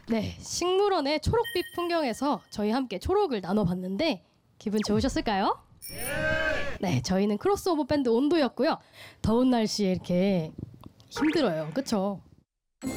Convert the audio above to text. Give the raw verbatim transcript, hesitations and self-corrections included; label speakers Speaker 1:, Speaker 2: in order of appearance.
Speaker 1: 네, 식물원의 초록빛 풍경에서 저희 함께 초록을 나눠봤는데 기분 좋으셨을까요? 네, 저희는 크로스오버 밴드 온도였고요. 더운 날씨에 이렇게 힘들어요. 그쵸?